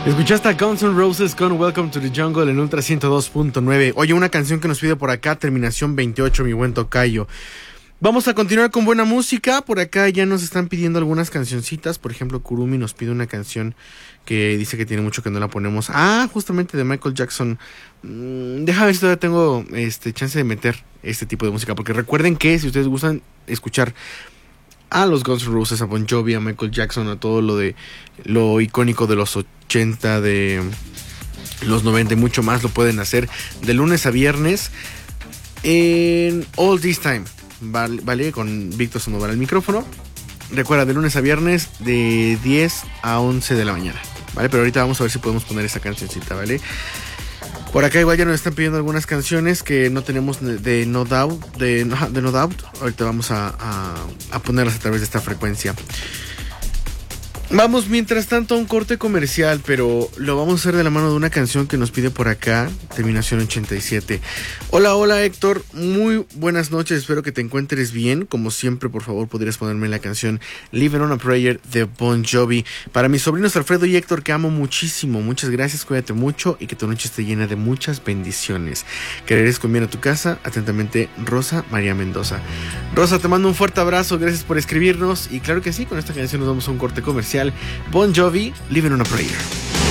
Escuchaste a Guns N' Roses con Welcome to the Jungle en Ultra 102.9. Oye, una canción que nos pide por acá, terminación 28, mi buen tocayo. Vamos a continuar con buena música. Por acá ya nos están pidiendo algunas cancioncitas. Por ejemplo, Kurumi nos pide una canción que dice que tiene mucho que no la ponemos. Justamente de Michael Jackson. Deja ver si todavía tengo chance de meter este tipo de música. Porque recuerden que si ustedes gustan escuchar a los Guns N' Roses, a Bon Jovi, a Michael Jackson, a todo lo icónico de los 80, de los 90 y mucho más, lo pueden hacer de lunes a viernes en All This Time, ¿vale? Con Víctor Sandoval al micrófono. Recuerda, de lunes a viernes de 10 a 11 de la mañana, ¿vale? Pero ahorita vamos a ver si podemos poner esa cancioncita, ¿vale? Por acá igual ya nos están pidiendo algunas canciones que no tenemos de No Doubt, de No Doubt. Ahorita vamos a ponerlas a través de esta frecuencia. Vamos mientras tanto a un corte comercial, pero lo vamos a hacer de la mano de una canción que nos pide por acá, terminación 87. Hola Héctor, muy buenas noches, espero que te encuentres bien. Como siempre, por favor, podrías ponerme la canción Living on a Prayer de Bon Jovi. Para mis sobrinos Alfredo y Héctor, que amo muchísimo, muchas gracias, cuídate mucho y que tu noche esté llena de muchas bendiciones. Que regreses con bien a tu casa. Atentamente, Rosa María Mendoza. Rosa, te mando un fuerte abrazo, gracias por escribirnos y claro que sí, con esta canción nos vamos a un corte comercial. Bon Jovi, Living on a Prayer.